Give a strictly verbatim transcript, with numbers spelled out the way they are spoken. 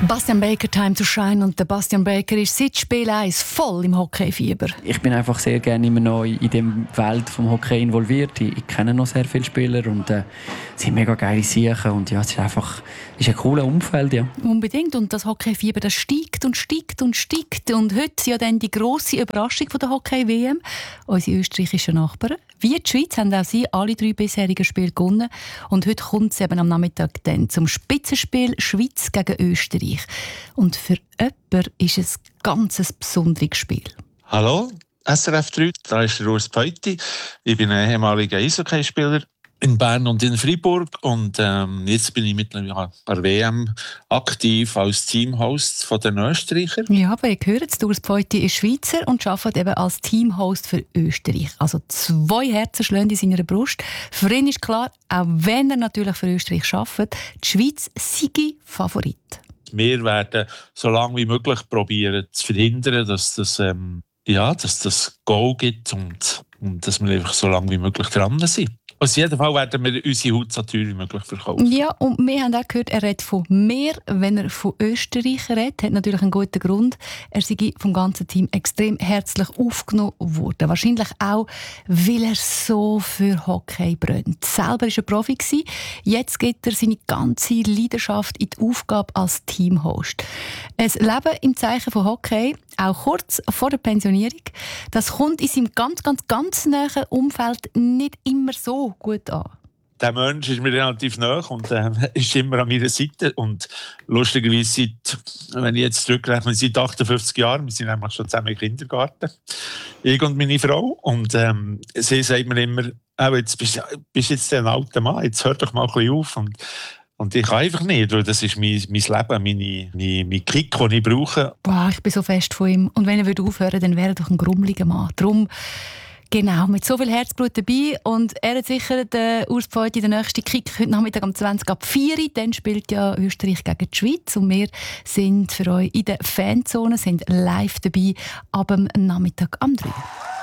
Bastian Baker, Time to Shine. Und der Bastian Baker ist seit Spiel eins voll im Hockeyfieber. Ich bin einfach sehr gerne immer noch in der Welt des Hockey involviert. Ich, ich kenne noch sehr viele Spieler und äh, es sind mega geile Sachen. Und ja, es ist einfach es ist ein cooles Umfeld. Ja. Unbedingt. Und das Hockeyfieber das steigt und steigt und steigt. Und heute ja dann die grosse Überraschung von der Hockey-W M. Unsere österreichischen Nachbarn, wie die Schweiz, haben auch sie alle drei bisherigen Spiele gewonnen. Und heute kommt es eben am Nachmittag dann zum Spitzenspiel Schweiz gegen Österreich. Und für jemanden ist es ein ganz besonderes Spiel. Hallo, S R F drei, da ist der Urs Peuti. Ich bin ein ehemaliger Eishockeyspieler in Bern und in Freiburg. Und ähm, jetzt bin ich mittlerweile bei der W M aktiv als Teamhost von den Österreichern. Ja, aber ihr hört es, Urs Peuti ist Schweizer und arbeitet eben als Teamhost für Österreich. Also zwei Herzen schlagen in seiner Brust. Für ihn ist klar, auch wenn er natürlich für Österreich arbeitet, die Schweiz sei Favorit. Wir werden so lange wie möglich probieren zu verhindern, dass das, ähm, ja, dass das Goal gibt und, und dass wir einfach so lange wie möglich dran sind. Auf jeden Fall werden wir unsere Haut so teuer wie möglich verkaufen. Ja, und wir haben auch gehört, er redet von mehr, wenn er von Österreich redet. Hat natürlich einen guten Grund. Er sei vom ganzen Team extrem herzlich aufgenommen worden. Wahrscheinlich auch, weil er so für Hockey brennt. Selber war er Profi. Jetzt gibt er seine ganze Leidenschaft in die Aufgabe als Teamhost. Ein Leben im Zeichen von Hockey, auch kurz vor der Pensionierung, das kommt in seinem ganz, ganz, ganz nahen Umfeld nicht immer so gut an. Der Mensch ist mir relativ nahe und äh, ist immer an meiner Seite. Und lustigerweise, seit, wenn ich jetzt zurückrechne, seit achtundfünfzig Jahren, wir sind eigentlich schon zusammen im Kindergarten, ich und meine Frau. Und ähm, sie sagt mir immer, oh, jetzt bist du bist jetzt ein alter Mann, jetzt hör doch mal ein bisschen auf. Und, und ich kann einfach nicht, weil das ist mein, mein Leben, meine, mein, mein Kick, den ich brauche. Boah, ich bin so fest von ihm. Und wenn er aufhören würde, dann wäre er doch ein grummeliger Mann. Darum genau, mit so viel Herzblut dabei. Und er hat sicher den Urs Peuti, den nächsten Kick, heute Nachmittag um zwanzig ab vier. Dann spielt ja Österreich gegen die Schweiz. Und wir sind für euch in der Fanzone, sind live dabei ab dem Nachmittag um drei.